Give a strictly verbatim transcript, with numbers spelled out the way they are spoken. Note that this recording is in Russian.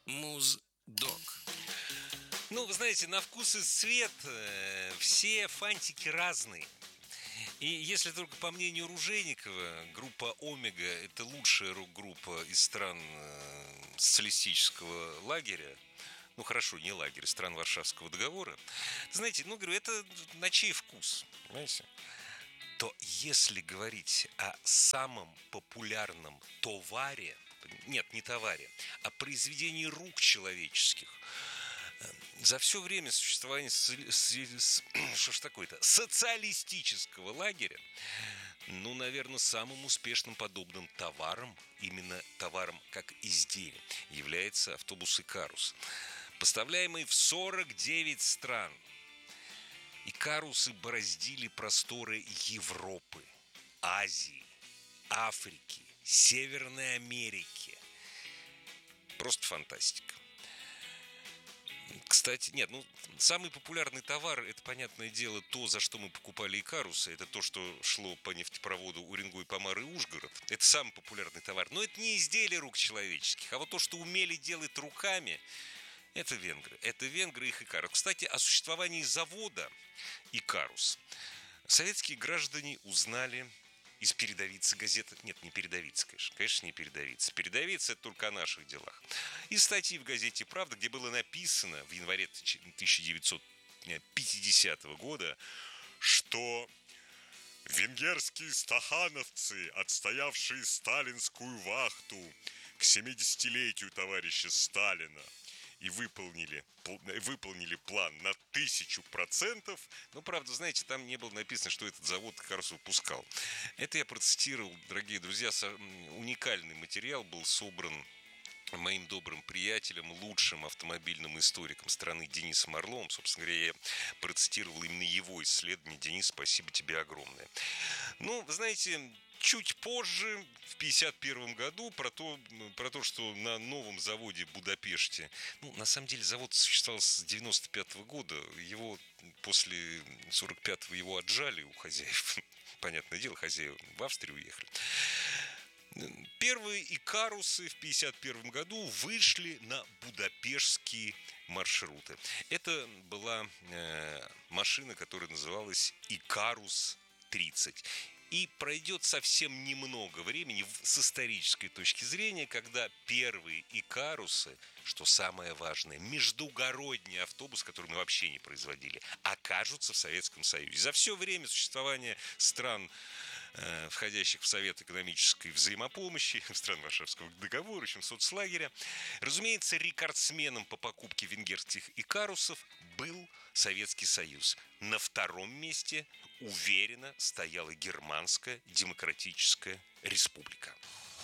Муздок. Ну, вы знаете, на вкус и цвет э, все фантики разные. И если только по мнению Ружейникова, группа «Омега» — это лучшая рок-группа из стран э, социалистического лагеря, ну хорошо, не лагерь, стран Варшавского договора, знаете, ну, говорю, это на чей вкус, понимаете? То если говорить о самом популярном товаре, нет, не товаре, а произведении рук человеческих, за все время существования соци- с- что ж такое-то, социалистического лагеря, ну, наверное, самым успешным подобным товаром, именно товаром как изделие, является автобус «Икарус», поставляемый в сорок девять стран. «Икарусы» бороздили просторы Европы, Азии, Африки, Северной Америки. Просто фантастика. Кстати, нет, ну, самый популярный товар, это, понятное дело, то, за что мы покупали «Икарусы», это то, что шло по нефтепроводу Уренгой, Помар и Ужгород. Это самый популярный товар. Но это не изделие рук человеческих, а вот то, что умели делать руками, это венгры. Это венгры и их «Икарус». Кстати, о существовании завода «Икарус» советские граждане узнали из передовицы газеты. Нет, не передовицы, конечно. Конечно, не передовица. Передовица — это только о наших делах. Из статьи в газете «Правда», где было написано в январе тысяча девятьсот пятидесятого года, что венгерские стахановцы, отстоявшие сталинскую вахту к семидесятилетию товарища Сталина, и выполнили, выполнили план на тысячу процентов. Но, правда, знаете, там не было написано, что этот завод как раз выпускал. Это я процитировал, дорогие друзья. Уникальный материал был собран моим добрым приятелем, лучшим автомобильным историком страны Денисом Орловым. Собственно говоря, я процитировал именно его исследование. Денис, спасибо тебе огромное. Ну, вы знаете, чуть позже, в пятьдесят первом году, про то, про то, что на новом заводе в Будапеште, ну, на самом деле, завод существовал с девяносто пятого года, его после сорок пятого его отжали у хозяев. Понятное дело, хозяева в Австрию уехали. Первые «Икарусы» в пятьдесят первом году вышли на будапештские маршруты. Это была э, машина, которая называлась «Икарус тридцать». И пройдет совсем немного времени с исторической точки зрения, когда первые «Икарусы», что самое важное, междугородний автобус, который мы вообще не производили, окажутся в Советском Союзе. За все время существования стран, э, входящих в Совет экономической взаимопомощи, стран Варшавского договора, в общем, соцлагеря, разумеется, рекордсменом по покупке венгерских «Икарусов» был Советский Союз. На втором месте уверенно стояла Германская Демократическая Республика.